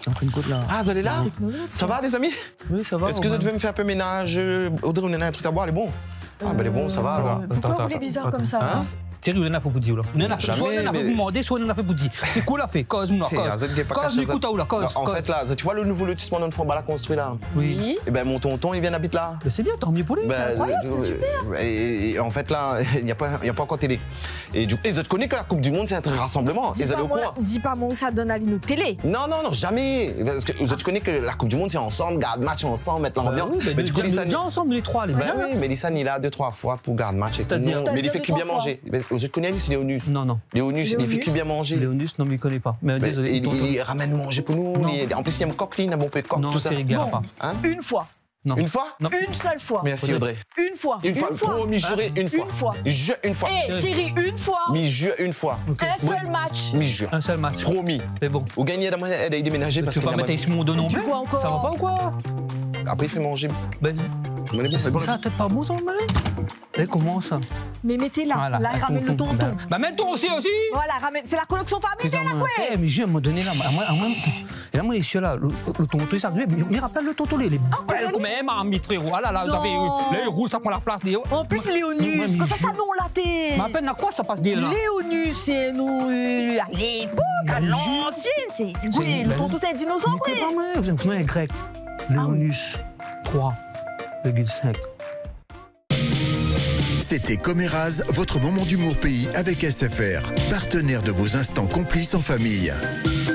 en train de côte là. Ah, vous allez là? Ça va, les amis? Oui, ça va. Est-ce que vous devez me faire un peu ménage? Audrey, on a un truc à boire, elle est bon? Ah, ben elle est bon, ça va alors. Pourquoi vous êtes bizarre comme ça? Hein? Thierry, on a fait pour dire là. Soit on a fait pour demander, soit on a fait pour dire. C'est quoi la fait? Cause moi, cause m'écoute là, cause. En fait là, tu vois le nouveau lotissement dans le fond, là construit là. Oui. Et ben mon tonton, il vient d'habiter là. Mais c'est bien, tant mieux pour lui. C'est incroyable, c'est super. Et en fait là, il n'y a pas encore télé. Et du coup, ils connaissent que la Coupe du Monde, c'est un rassemblement. Ils allaient au courant. Dis pas moi où ça donne à l'île télé. Non, jamais. Parce que vous connaissez que la Coupe du Monde, c'est ensemble, garde match ensemble, mettre l'ambiance. Mais du coup, ils sont ensemble les trois, les bien. Oui, mais Lissan, il a 2-3 fois pour garde match. C'est-à-dire, mais il fait que bien manger. Vous connaissez Léonus? Non. Léonus, il fait que bien manger. Léonus, non, mais il connaît pas. Mais désolé. Il ramène manger pour nous. En plus, il y a un coqueline, un bon peu de coq, tout ça. Non, Thierry, pas. Une fois. Non. Une fois? Non. Une seule fois. Merci Audrey. Une fois. Une fois. Promis, juré, une fois. Une fois. Jure une fois. Eh, Thierry, une fois. Mi jure une fois. Un seul match. Mi jure. Un seul match. Promis. C'est bon. Vous gagnez elle a déménagé parce Tu qu'il vas mettre sur mon dos non plus. Quoi encore? Ça va pas ou quoi? Après, il fait manger. Vas-y. Ça, peut-être pas bon, ça, malin. Mais comment ça? Mais mettez-la. Là, ramène le tonton. Bah, mets ton aussi. Voilà, ramène. C'est la collection familiale, là, quoi. Eh, mais je vais me donner là. Et là, moi, les chiens là, le tonton, il s'arrive. Mais rappelle le tonton, il est belle comme un mi frérot. Ah là, vous avez. Là, il roule, ça prend la place des. En plus, Léonus, quand ça, non, là, t'es. Mais à peine à quoi ça passe des là? Léonus, c'est nous, à l'époque, à l'ancienne. C'est quoi? Le tonton, c'est un dinosaure, quoi. Vous êtes un grec. Léonus, 3,5. C'était Coméraz, votre moment d'humour pays avec SFR, partenaire de vos instants complices en famille.